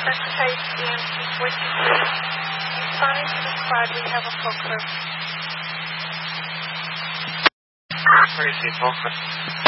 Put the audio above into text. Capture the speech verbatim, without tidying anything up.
First type E M T forty-three. Responding to the squad, we have a Fokker. forty-three Fokker.